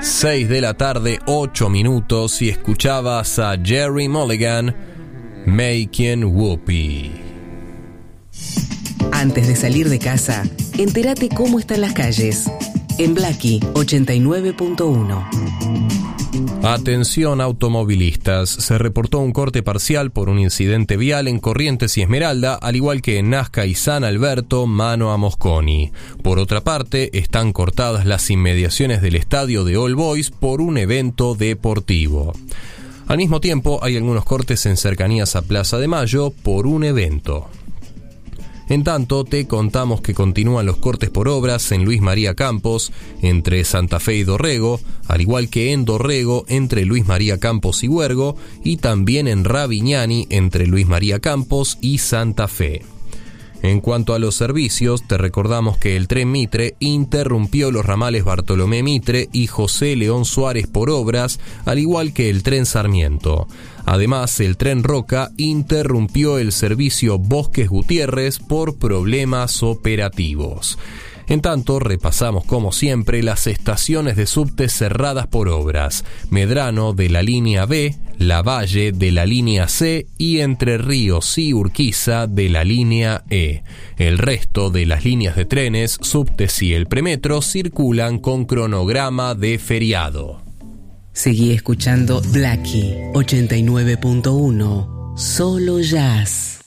6 de la tarde, 8 minutos, y escuchabas a Jerry Mulligan, Making Whoopee. Antes de salir de casa, entérate cómo están las calles. En Blackie 89.1. Atención automovilistas, se reportó un corte parcial por un incidente vial en Corrientes y Esmeralda, al igual que en Nazca y San Alberto, mano a Mosconi. Por otra parte, están cortadas las inmediaciones del estadio de All Boys por un evento deportivo. Al mismo tiempo, hay algunos cortes en cercanías a Plaza de Mayo por un evento. En tanto, te contamos que continúan los cortes por obras en Luis María Campos, entre Santa Fe y Dorrego, al igual que en Dorrego, entre Luis María Campos y Huergo, y también en Raviñani, entre Luis María Campos y Santa Fe. En cuanto a los servicios, te recordamos que el tren Mitre interrumpió los ramales Bartolomé Mitre y José León Suárez por obras, al igual que el tren Sarmiento. Además, el tren Roca interrumpió el servicio Bosques Gutiérrez por problemas operativos. En tanto, repasamos como siempre las estaciones de subte cerradas por obras: Medrano de la línea B, Lavalle de la línea C y Entre Ríos y Urquiza de la línea E. El resto de las líneas de trenes, subtes y el premetro circulan con cronograma de feriado. Seguí escuchando Blackie 89.1, solo jazz.